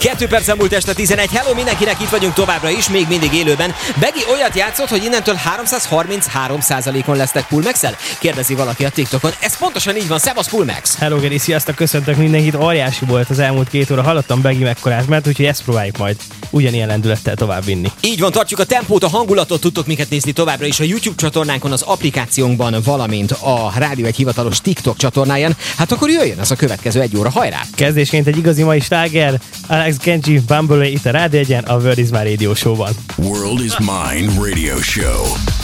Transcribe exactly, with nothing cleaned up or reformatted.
Kettő perc múlt este tizenegy. Hello mindenkinek, itt vagyunk továbbra is, még mindig élőben. Begi olyat játszott, hogy innentől háromszázharminchárom százalékon lesznek Pulmax-el? Kérdezi valaki a TikTokon. Ez pontosan így van. Szevasz Pulmax! Hello Geri, sziasztok, köszöntök mindenkit. Óriási volt az elmúlt két óra. Hallottam Begi mekkorát, mert úgyhogy ezt próbáljuk majd ugyanilyen lendülettel tovább vinni. Így van, tartjuk a tempót, a hangulatot, tudtok minket nézni továbbra is a YouTube csatornánkon, az applikációnkban, valamint a Rádió egy hivatalos TikTok csatornáján. Hát akkor jöjjön az a következő egy óra, hajrá! Kezdésként egy igazi mai sláger, Alex Genji, Bumblebee itt a Rádió egyen, a World is My Radio Show-ban. World is Mine Radio Show.